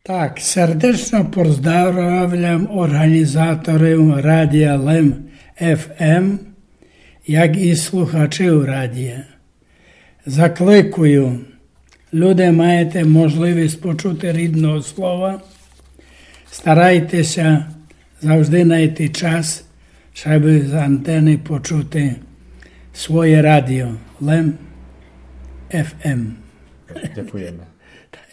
Так, сердечно поздравляємо організаторів Радіо Лем ФМ, як і слухачів радіо. Закликую, люди маєте можливість почути рідного слова, старайтеся завжди знайти час, щоб з антени почути своє радіо Лем ФМ. Дякуємо.